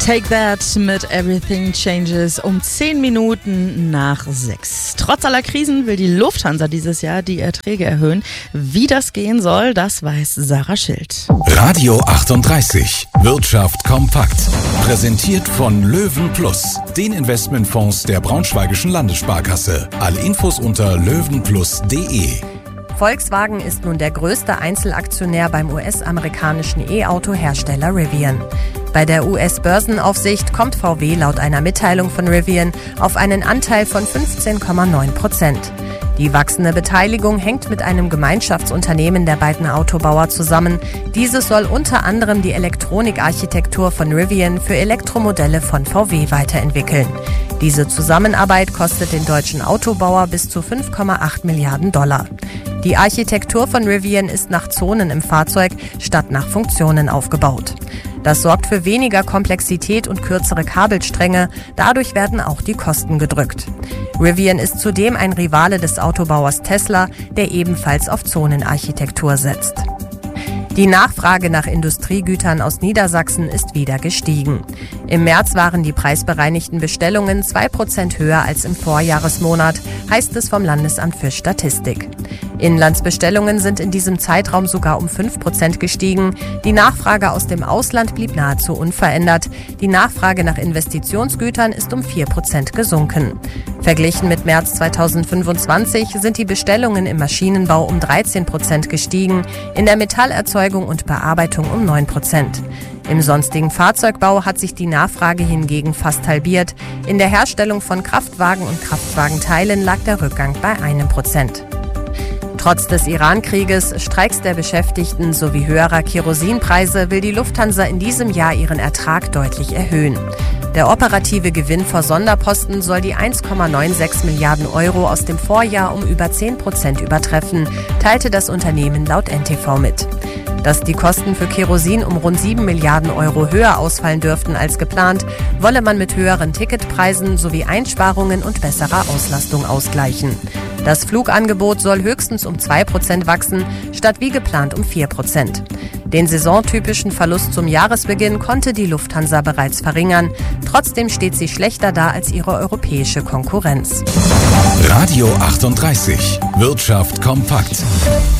Take That mit Everything Changes um 10 Minuten nach 6. Trotz aller Krisen will die Lufthansa dieses Jahr die Erträge erhöhen. Wie das gehen soll, das weiß Sarah Schild. Radio 38. Wirtschaft kompakt. Präsentiert von Löwen Plus, den Investmentfonds der Braunschweigischen Landessparkasse. Alle Infos unter löwenplus.de. Volkswagen ist nun der größte Einzelaktionär beim US-amerikanischen E-Auto-Hersteller Rivian. Bei der US-Börsenaufsicht kommt VW laut einer Mitteilung von Rivian auf einen Anteil von 15,9%. Die wachsende Beteiligung hängt mit einem Gemeinschaftsunternehmen der beiden Autobauer zusammen. Dieses soll unter anderem die Elektronikarchitektur von Rivian für Elektromodelle von VW weiterentwickeln. Diese Zusammenarbeit kostet den deutschen Autobauer bis zu 5,8 Milliarden $. Die Architektur von Rivian ist nach Zonen im Fahrzeug statt nach Funktionen aufgebaut. Das sorgt für weniger Komplexität und kürzere Kabelstränge, dadurch werden auch die Kosten gedrückt. Rivian ist zudem ein Rivale des Autobauers Tesla, der ebenfalls auf Zonenarchitektur setzt. Die Nachfrage nach Industriegütern aus Niedersachsen ist wieder gestiegen. Im März waren die preisbereinigten Bestellungen 2% höher als im Vorjahresmonat, heißt es vom Landesamt für Statistik. Inlandsbestellungen sind in diesem Zeitraum sogar um 5% gestiegen. Die Nachfrage aus dem Ausland blieb nahezu unverändert. Die Nachfrage nach Investitionsgütern ist um 4% gesunken. Verglichen mit März 2025 sind die Bestellungen im Maschinenbau um 13% gestiegen, in der Metallerzeugung und Bearbeitung um 9%. Im sonstigen Fahrzeugbau hat sich die Nachfrage hingegen fast halbiert. In der Herstellung von Kraftwagen und Kraftwagenteilen lag der Rückgang bei 1%. Trotz des Iran-Krieges, Streiks der Beschäftigten sowie höherer Kerosinpreise will die Lufthansa in diesem Jahr ihren Ertrag deutlich erhöhen. Der operative Gewinn vor Sonderposten soll die 1,96 Milliarden € aus dem Vorjahr um über 10% übertreffen, teilte das Unternehmen laut NTV mit. Dass die Kosten für Kerosin um rund 7 Milliarden € höher ausfallen dürften als geplant, wolle man mit höheren Ticketpreisen sowie Einsparungen und besserer Auslastung ausgleichen. Das Flugangebot soll höchstens um 2% wachsen, statt wie geplant um 4%. Den saisontypischen Verlust zum Jahresbeginn konnte die Lufthansa bereits verringern. Trotzdem steht sie schlechter da als ihre europäische Konkurrenz. Radio 38. Wirtschaft kompakt.